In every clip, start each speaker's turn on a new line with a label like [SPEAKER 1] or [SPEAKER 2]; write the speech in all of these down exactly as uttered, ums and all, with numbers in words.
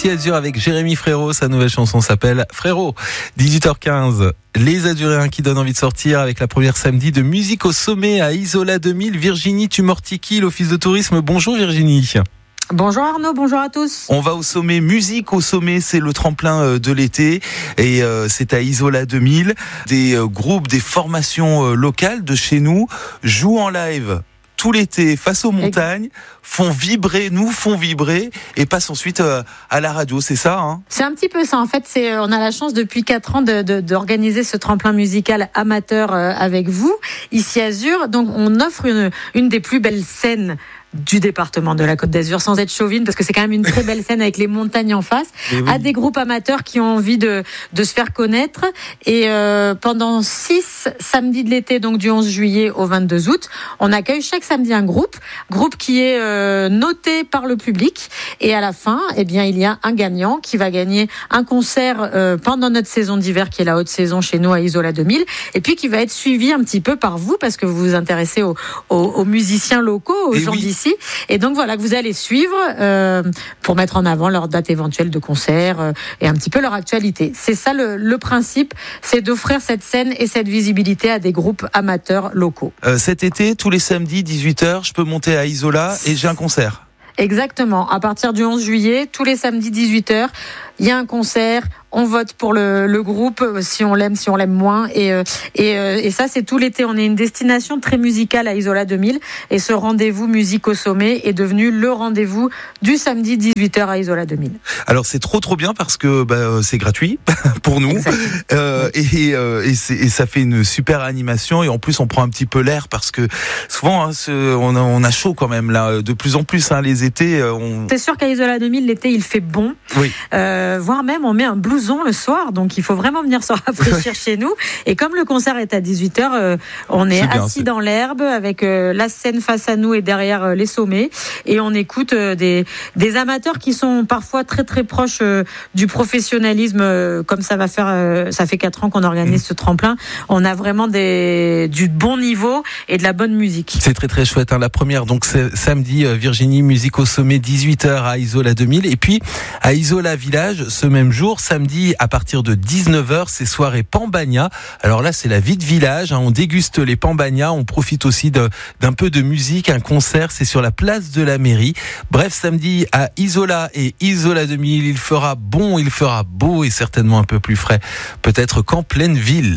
[SPEAKER 1] Ici Azur avec Jérémy Frérot, sa nouvelle chanson s'appelle Frérot. dix-huit heures quinze, les Azuréens qui donnent envie de sortir avec la première samedi de musique au sommet à Isola deux mille. Virginie Tumortiki, l'office de tourisme. Bonjour Virginie.
[SPEAKER 2] Bonjour Arnaud, bonjour à tous.
[SPEAKER 1] On va au sommet, musique au sommet, c'est le tremplin de l'été et euh, c'est à Isola deux mille. Des euh, groupes, des formations euh, locales de chez nous jouent en live tout l'été face aux montagnes, font vibrer, nous font vibrer et passent ensuite euh, à la radio, c'est ça hein?
[SPEAKER 2] C'est un petit peu ça, en fait, c'est, on a la chance depuis quatre ans de, de, d'organiser ce tremplin musical amateur euh, avec vous, ici Azur. Donc on offre une, une des plus belles scènes du département de la Côte d'Azur, sans être chauvine, parce que c'est quand même une très belle scène avec les montagnes en face, oui. à des groupes amateurs qui ont envie de, de se faire connaître. Et euh, pendant six samedis de l'été, donc du onze juillet au vingt-deux août, on accueille chaque samedi un groupe, groupe qui est euh, noté par le public. Et à la fin, eh bien, il y a un gagnant qui va gagner un concert euh, pendant notre saison d'hiver, qui est la haute saison chez nous à Isola deux mille, et puis qui va être suivi un petit peu par vous, parce que vous vous intéressez aux, aux, aux musiciens locaux, aux et gens oui. d'ici. Et donc voilà que vous allez suivre euh, pour mettre en avant leur date éventuelle de concert euh, et un petit peu leur actualité. C'est ça le, le principe, c'est d'offrir cette scène et cette visibilité à des groupes amateurs locaux.
[SPEAKER 1] Euh, cet été, tous les samedis, dix-huit heures, je peux monter à Isola et j'ai un concert.
[SPEAKER 2] Exactement. À partir du onze juillet, tous les samedis dix-huit heures, il y a un concert. On vote pour le, le groupe, si on l'aime, si on l'aime moins. Et, et, et ça, c'est tout l'été. On est une destination très musicale à Isola deux mille. Et ce rendez-vous musique au sommet est devenu le rendez-vous du samedi dix-huit heures à Isola deux mille.
[SPEAKER 1] Alors, c'est trop, trop bien parce que bah, c'est gratuit pour nous. Euh, et, euh, et, c'est, et ça fait une super animation. Et en plus, on prend un petit peu l'air parce que souvent, hein, ce, on, a, on a chaud quand même, là, de plus en plus, hein, les étés. On...
[SPEAKER 2] C'est sûr qu'à Isola deux mille, l'été, il fait bon.
[SPEAKER 1] Oui.
[SPEAKER 2] Euh, voire même, on met un blouson le soir, donc il faut vraiment venir se rafraîchir chez nous. Et comme le concert est à dix-huit heures, euh, on est, c'est bien, assis c'est... dans l'herbe avec euh, la scène face à nous et derrière euh, les sommets, et on écoute euh, des, des amateurs qui sont parfois très très proches euh, du professionnalisme, euh, comme ça va faire, euh, ça fait quatre ans qu'on organise mmh. ce tremplin. On a vraiment des, du bon niveau et de la bonne musique.
[SPEAKER 1] C'est très très chouette, hein. La première, donc c'est samedi, euh, Virginie, musique au sommet, dix-huit heures à Isola deux mille, et puis à Isola Village, ce même jour, samedi à partir de dix-neuf heures, c'est soirée Pambagna. Alors là, c'est la vie de village, hein. On déguste les Pambagna, on profite aussi de, d'un peu de musique, un concert, c'est sur la place de la mairie. Bref, samedi à Isola et Isola deux mille, il fera bon, il fera beau et certainement un peu plus frais, peut-être qu'en pleine ville.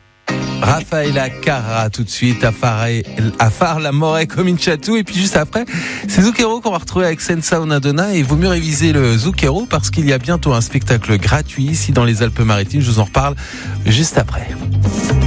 [SPEAKER 1] Rafaela Carrà tout de suite à Far, à Far la More Cominciato, et puis juste après c'est Zucchero qu'on va retrouver avec Senza una donna, et il vaut mieux réviser le Zucchero parce qu'il y a bientôt un spectacle gratuit ici dans les Alpes-Maritimes. Je vous en reparle juste après.